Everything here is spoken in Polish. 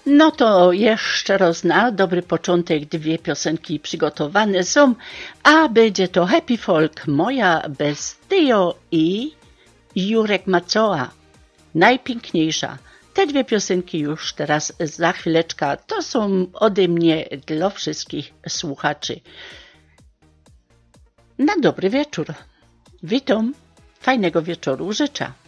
No to jeszcze raz na dobry początek 2 piosenki przygotowane są, a będzie to Happy Folk, Moja bez Dio i Jurek Macoa, Najpiękniejsza. Te 2 piosenki już teraz za chwileczkę to są ode mnie dla wszystkich słuchaczy. Na dobry wieczór. Witam, fajnego wieczoru życzę.